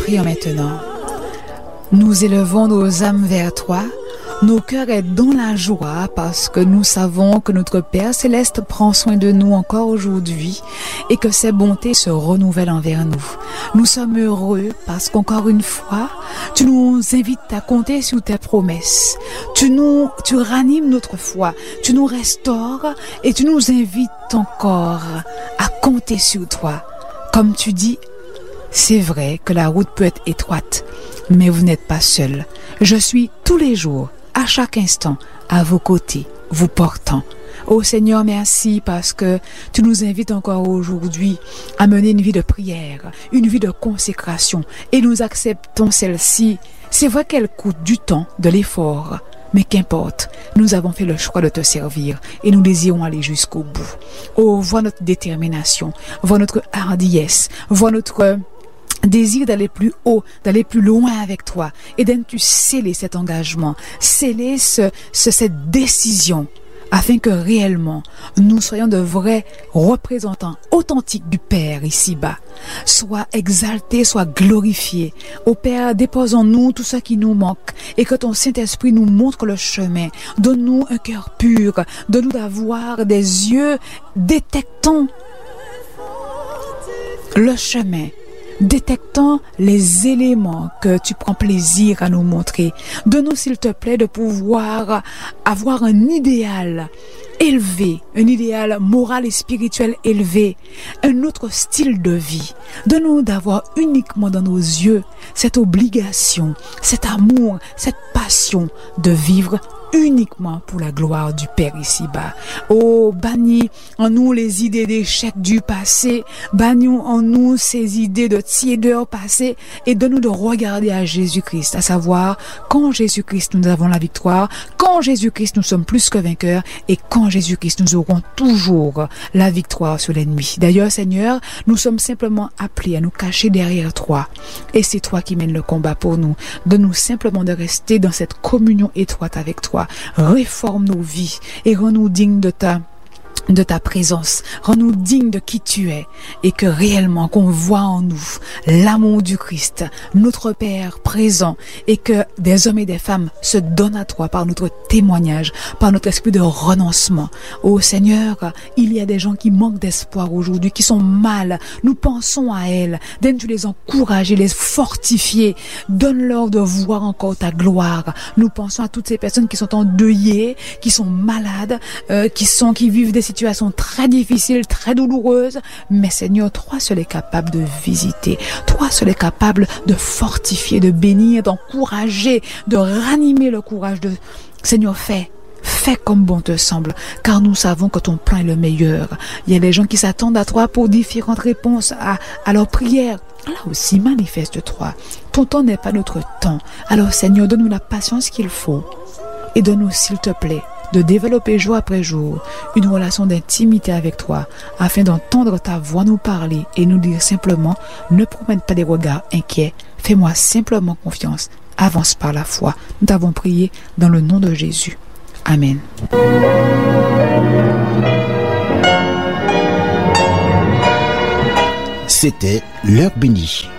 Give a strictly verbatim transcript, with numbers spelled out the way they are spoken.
prions maintenant. Nous élevons nos âmes vers toi. Nos cœurs est dans la joie parce que nous savons que notre Père Céleste prend soin de nous encore aujourd'hui et que ses bontés se renouvellent envers nous. Nous sommes heureux parce qu'encore une fois, tu nous invites à compter sur tes promesses. Tu nous, tu ranimes notre foi, tu nous restaures et tu nous invites encore à compter sur toi. Comme tu dis, c'est vrai que la route peut être étroite, mais vous n'êtes pas seul. Je suis tous les jours, à chaque instant, à vos côtés, vous portant. Ô Seigneur, merci parce que tu nous invites encore aujourd'hui à mener une vie de prière, une vie de consécration, et nous acceptons celle-ci. C'est vrai qu'elle coûte du temps, de l'effort, mais qu'importe, nous avons fait le choix de te servir et nous désirons aller jusqu'au bout. Oh, vois notre détermination, vois notre hardiesse, vois notre désir d'aller plus haut, d'aller plus loin avec toi, et d'aimes-tu sceller cet engagement, sceller ce, ce, cette décision, afin que réellement nous soyons de vrais représentants authentiques du Père ici-bas. Sois exalté, sois glorifié. Ô Père, dépose en nous tout ce qui nous manque et que ton Saint-Esprit nous montre le chemin. Donne-nous un cœur pur, donne-nous d'avoir des yeux détectant le chemin, détectant les éléments que tu prends plaisir à nous montrer. Donne-nous, s'il te plaît, de pouvoir avoir un idéal élevé, un idéal moral et spirituel élevé, un autre style de vie. Donne-nous d'avoir uniquement dans nos yeux cette obligation, cet amour, cette passion de vivre uniquement pour la gloire du Père ici-bas. Oh, bannis en nous les idées d'échec du passé, bannis en nous ces idées de tiédeur passé et donne-nous de regarder à Jésus-Christ, à savoir qu'en Jésus-Christ nous avons la victoire, qu'en Jésus-Christ nous sommes plus que vainqueurs et qu'en Jésus-Christ nous aurons toujours la victoire sur l'ennemi. D'ailleurs, Seigneur, nous sommes simplement appelés à nous cacher derrière toi et c'est toi qui mènes le combat pour nous. Donne-nous simplement de rester dans cette communion étroite avec toi. Réforme nos vies et rends-nous dignes de ta de ta présence, rends-nous dignes de qui tu es et que réellement qu'on voit en nous l'amour du Christ, notre Père présent et que des hommes et des femmes se donnent à toi par notre témoignage, par notre esprit de renoncement. Oh Seigneur, il y a des gens qui manquent d'espoir aujourd'hui, qui sont mal, nous pensons à elles, donne-tu les encourager, les fortifier, donne-leur de voir encore ta gloire. Nous pensons à toutes ces personnes qui sont endeuillées, qui sont malades, euh, qui sont, qui vivent des situations très difficiles, très douloureuses, mais Seigneur, toi seul est capable de visiter, toi seul est capable de fortifier, de bénir, d'encourager, de ranimer le courage de Seigneur, fais. Fais comme bon te semble, car nous savons que ton plan est le meilleur. Il y a des gens qui s'attendent à toi pour différentes réponses à, à leurs prières. Là aussi, manifeste-toi. Ton temps n'est pas notre temps. Alors Seigneur, donne-nous la patience qu'il faut et donne-nous, s'il te plaît, de développer jour après jour une relation d'intimité avec toi afin d'entendre ta voix nous parler et nous dire simplement, ne promène pas des regards inquiets, fais-moi simplement confiance, avance par la foi. Nous t'avons prié dans le nom de Jésus. Amen. C'était l'heure bénie.